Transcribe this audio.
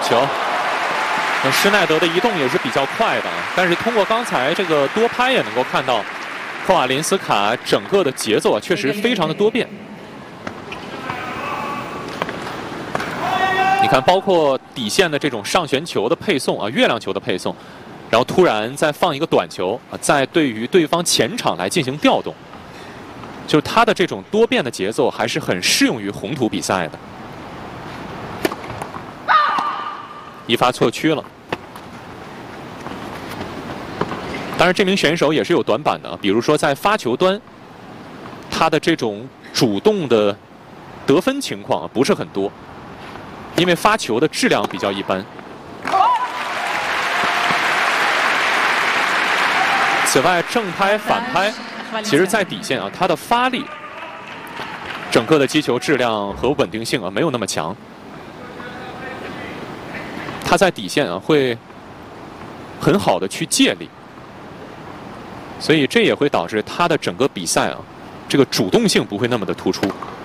球。那施耐德的移动也是比较快的，但是通过刚才这个多拍也能够看到，科瓦林斯卡整个的节奏啊确实非常的多变。你看，包括底线的这种上旋球的配送啊，月亮球的配送，然后突然再放一个短球啊，再对于对方前场来进行调动，就是他的这种多变的节奏还是很适用于红土比赛的。一发错区了。当然，这名选手也是有短板的，比如说在发球端，他的这种主动的得分情况不是很多，因为发球的质量比较一般。此外，正拍、反拍，其实在底线啊，他的发力、整个的击球质量和稳定性啊，没有那么强。他在底线啊会很好的去借力，所以这也会导致他的整个比赛啊这个主动性不会那么的突出。